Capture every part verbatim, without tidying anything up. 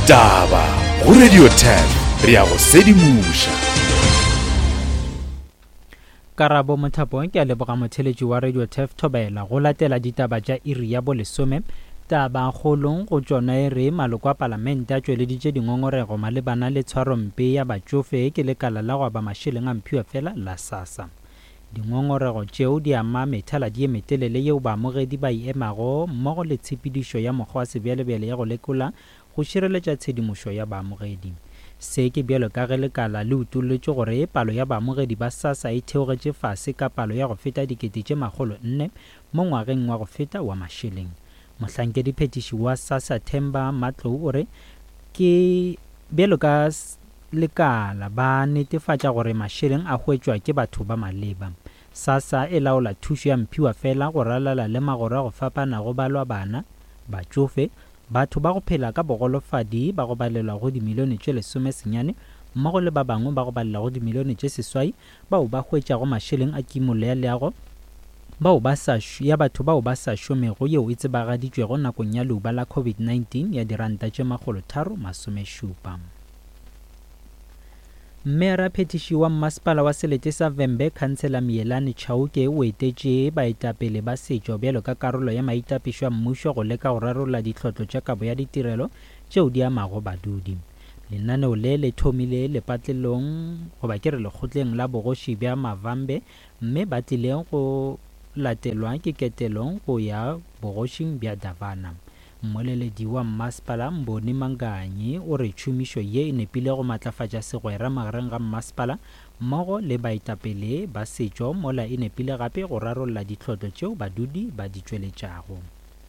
Ditaba go Radio ten re ya go sedimusha. Karabo Mothapo ke a leboga motheletši wa Radio ten Thobela go latela ditaba tša iri ya bolesome. Taba kgolong go tšona e re maloko a palamente a tšweleditše dingongorego malebana le tshwarompe ya batšofe ke lekala la go aba mašeleng a mphiwa fela la SASSA. Dingongorego tšeo di ama methaladi ye metelele yeo baamogedi ba e emago mmogo le tshepedišo ya mokgwa wa sebjalebjale ya go lekola go šireletša tshedimošo ya baamogedi. Se ke bjalo ka ge lekala le utolotše gore palo ya baamogedi ba SASSA e theogetše fase ka palo ya go feta dikete tše makgolo nne mo ngwageng wa go feta wa mašeleng. Mohlankedi phetiši wa SASSA Themba Matlou o re ke bjalo ka lekala ba netefatša gore mašeleng a hwetšwa ke batho ba maleba. SASSA e laola thušo ya mphiwa fela go ralala le magoro a go fapana go balwa bana, batšofe, batho ba go phela ka bogolofadi ba go balelwa go dimilione tše lesome senyane mmogo le ba bangwe ba go balela go dimilione tše seswai bao ba hwetšago mašeleng a kimollo ya leago bao ba sa ya batho bao ba sa šomego yeo e tsebagaditšwego nakong ya leuba la COVID nineteen ya diranta tše makgolo tharo masome šupa. Mmera phetiši wa mmasepala wa selete sa Vhembe Khansela Mielani Chauke o etetše baetapele ba setšo bjalo ka karolo ya maitapišo a mmušo go leka go rarolla ditlhotlo tša kabo ya ditirelo tšeo di amago badudi. Lenaneo le le thomile lepatlelong goba ke re lekgotleng la bogoši bja Mavambe mme ba tlileng go latelwa ke ketelong go ya bogošing bja Davana. Mmoleledi wa mmasepala Mboni Manganyi o re tšhomišo ye e nepile go matlafatša segwera magareng ga mmasepala mmogo le baetapele ba setšo mola e nepile gape go rarolla ditlhotlo tšeo badudi ba di tšweletšago.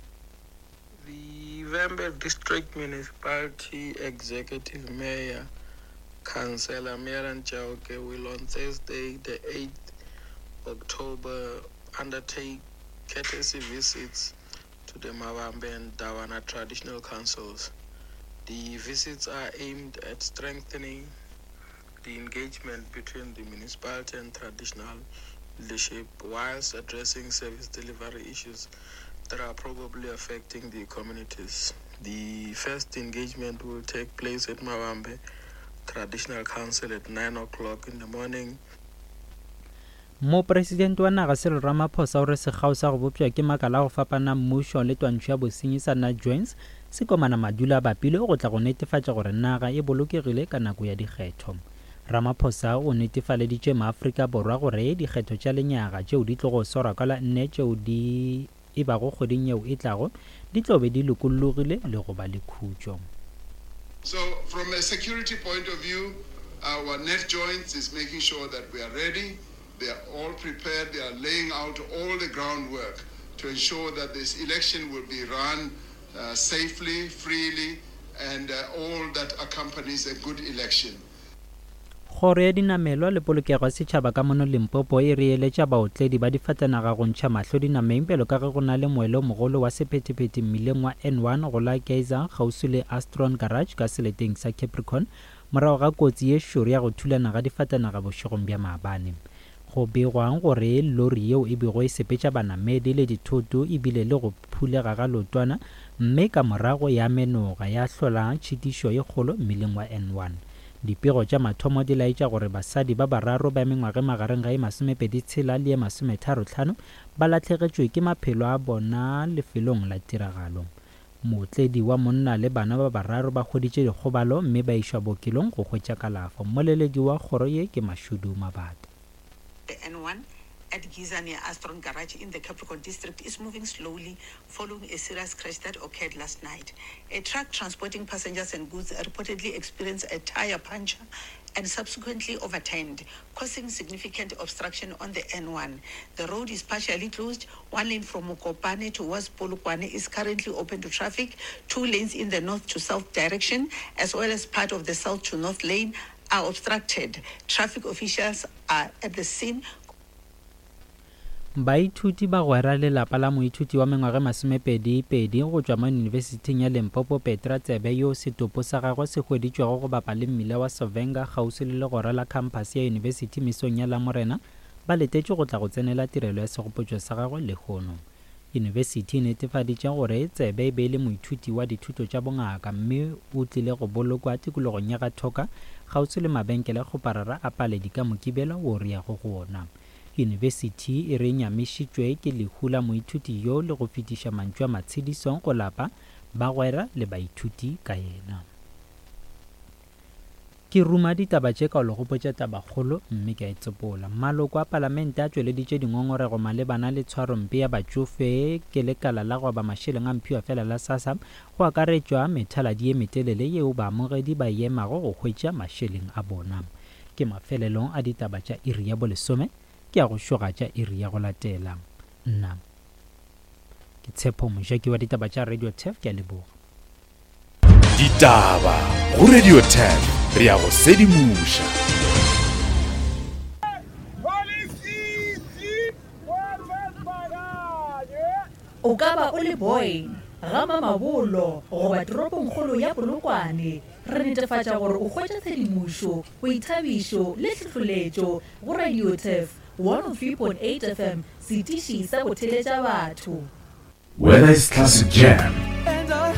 The Vhembe District Municipality Executive Mayor Khansela Mielani Chauke will on Thursday the eighth of October undertake courtesy visits to the Mavambe and Davana traditional councils. The visits are aimed at strengthening the engagement between the municipality and traditional leadership whilst addressing service delivery issues that are probably affecting the communities. The first engagement will take place at Mavambe Traditional Council at nine o'clock in the morning. Mo president wa naga Cyril Ramaphosa o re segao sa go bopša ke makala go fapana mmušo le twantšho ya bosenyi sa Nudgewings se komana madula bapile go tla go netefatša gore naga e bolokegile ka nako ya dikgetho. Ramaphosa o netefaleditše maAfrika Borwa gore dikgetho tša lenyaga tšeo di tlo go swarwa ka la nne tšeo di e bago kgweding yeo e tlago di tlo be di lokollogile le go ba le khutšo. So from a security point of view, our Nudgewings is making sure that we are ready. They are all prepared. They are laying out all the groundwork to ensure that this election will be run uh, safely, freely, and uh, all that accompanies a good election. Kgoro ya dinamelwa le polokego ya setšhaba ka mono Limpopo e re eletša baotledi ba difatanaga go ntšha mahlo dinameng pele ka ge go na le moelo mogolo wa sephetephete mmileng wa N one go la Kaizer kgauswi le Astron Garage ka seleteng sa Capricorn morago ga kotsi ye šoro ya go thulana ga difatanaga bošegong bja maabane. Go begwang gore lori yeo e bego e sepetša banamedi le dithoto ebile le go phulega ga lotwana mme ka morago ya menoga ya hlola tšhitišo ye kgolo mmileng wa N one. Dipego tša mathomo di laetša gore basadi ba bararo ba mengwage magareng ga e masomepedi tshela le ye masometharo hlano ba latlhegetšwe ke maphelo a bona lefelong la tiragalo. Mootledi wa monna le bana ba bararo ba kgoditše dikgobalo mme ba išwa bookelong go hwetša kalafo. Mmoleledi wa kgoro ye ke Mashudu Mabata. The N one at Gizani Astron Garage in the Capricorn district is moving slowly following a serious crash that occurred last night. A truck transporting passengers and goods reportedly experienced a tire puncture and subsequently overturned, causing significant obstruction on the N one. The road is partially closed. One lane from Mokopane towards Polokwane is currently open to traffic. Two lanes in the north to south direction, as well as part of the south to north lane, are obstructed. Traffic officials are at the scene. Baithuti ba gwera lelapa la moithuti wa mengwage masomepedi pedi go tšwa mo yunibesithing ya Limpopo Petra Tsebe yo setopo sa gagwe se hweditšwego go bapa le mmila wa Sovenga kgauswi le legora la campus ya yunibesithi mesong ya Lamorena ba letetše go tla go tsenela tirelo ya segopotšo sa gagwe le hono. yunibesithi e netefaditše gore tsebe e be le moithuti wa dithuto tša bongaka mme o tlile go bolokwa tikologong ya ga Thoka kgauswi le mabenkele go parara a Paledi ka Mokibelo o riago go ona. Yunibesithi e re nyamišitšwe ke lehu la moithuti yo le go fetiša mantšu a matshedisong go lapa bagwera le baithuti ka yena. Ke ruma ditaba tše ka go potša tabakgolo mme ke a itsepola. Maloko a palamente a tšweleditše dingongorego malebana le tshwarompe ya batšofe ke lekala la go ba mašeleng a mphiwa fela la SASSA go akaretšwa methaladi ye metelele yeo baamogedi ba emago go hwetša mašeleng a bona. Ke mafelelong a ditaba tša iri ya bolesome ke a go šoga tša iri ya go latela. Nna ke Tshepo Mojaki wa ditaba tša Radio T E F ke a leboga. Ditaba go Radio T E F re a go sedimuša. O ka ba o le boy gama mabolo goba toropong kgolo ya Polokwane. Re netefatša gore o hwetša tshedimušo, boithabišo le hlahloletšo go Radio T E F one oh three point eight F M, setiši sa go theletša batho. Whether it's classic jam,